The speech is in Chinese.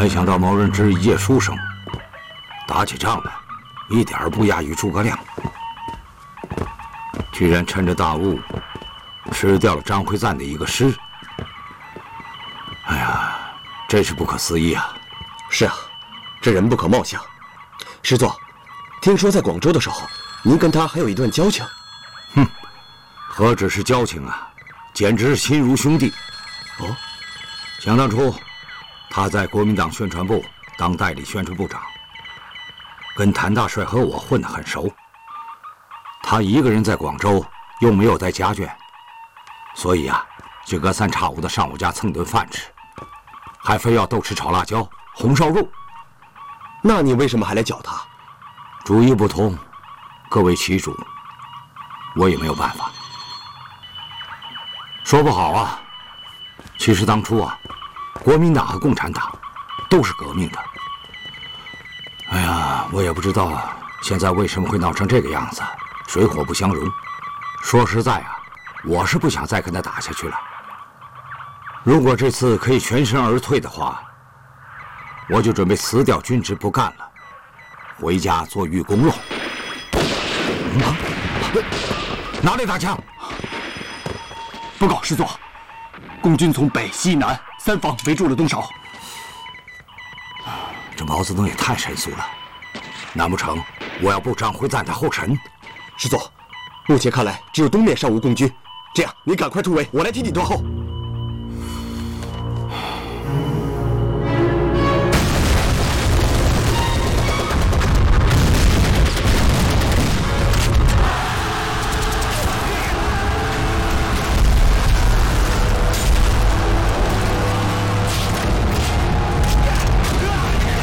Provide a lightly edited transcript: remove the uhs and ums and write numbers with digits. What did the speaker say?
没想到毛人只一介书生，打起仗来一点儿不亚于诸葛亮，居然趁着大雾吃掉了张会赞的一个师。哎呀，真是不可思议啊！ 是啊，这人不可貌相。师座，听说在广州的时候，您跟他还有一段交情。 哼，何止是交情啊，简直是亲如兄弟。 哦， 想当初，他在国民党宣传部当代理宣传部长，跟谭大帅和我混得很熟。他一个人在广州，又没有带家眷，所以啊，就隔三差五的上我家蹭顿饭吃，还非要豆豉炒辣椒、红烧肉。 那你为什么还来搅他？ 主意不同，各为其主，我也没有办法。说不好啊，其实当初啊，国民党和共产党都是革命的。哎呀，我也不知道现在为什么会闹成这个样子，水火不相容。说实在啊，我是不想再跟他打下去了。如果这次可以全身而退的话，我就准备辞掉军职不干了，回家做寓公了。哪里打枪？ 报告师座，共军从北、西、南三方围住了东勺。 这毛泽东也太神速了，难不成我要步张会赞的后尘？ 师座，目前看来只有东面尚无共军，这样你赶快突围，我来替你断后。